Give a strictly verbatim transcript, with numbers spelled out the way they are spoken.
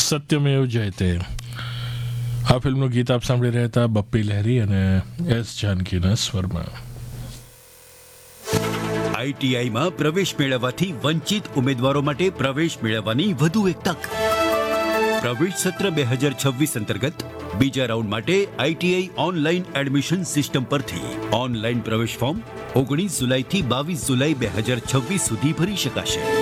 સત્યમેવ જયતે. આ ફિલ્મનું ગીત આપ સાંભળી રહ્યા હતા બપ્પી લહેરી અને એસ જાનકીના સ્વરમાં. આઈટીઆઈમાં પ્રવેશ મેળવવાથી વંચિત ઉમેદવારો માટે પ્રવેશ મેળવવાની વધુ એક તક. પ્રવેશ સત્ર બે હજાર છવ્વીસ અંતર્ગત બીજા રાઉન્ડ માટે આઈટીઆઈ ઓનલાઈન એડમિશન સિસ્ટમ પરથી ઓનલાઈન પ્રવેશ ફોર્મ ઓગણીસ જુલાઈથી બાવીસ જુલાઈ બે હજાર છવ્વીસ સુધી ભરી શકાશે.